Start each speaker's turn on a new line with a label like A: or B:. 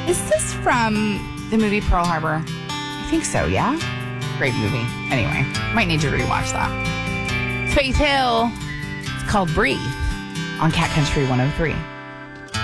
A: Is this from the movie Pearl Harbor? I think so, yeah? Great movie. Anyway, might need to rewatch that. Faith Hill. It's called Breathe on Cat Country 103.